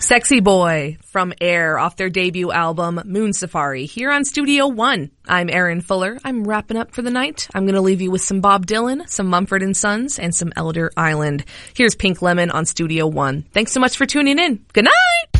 Sexy Boy from Air off their debut album, Moon Safari, here on Studio One. I'm Erin Fuller. I'm wrapping up for the night. I'm going to leave you with some Bob Dylan, some Mumford & Sons, and some Elder Island. Here's Pink Lemon on Studio One. Thanks so much for tuning in. Good night!